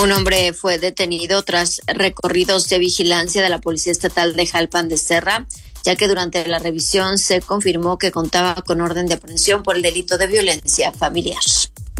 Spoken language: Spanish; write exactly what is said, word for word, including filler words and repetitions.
Un hombre fue detenido tras recorridos de vigilancia de la Policía Estatal de Jalpan de Serra, ya que durante la revisión se confirmó que contaba con orden de aprehensión por el delito de violencia familiar.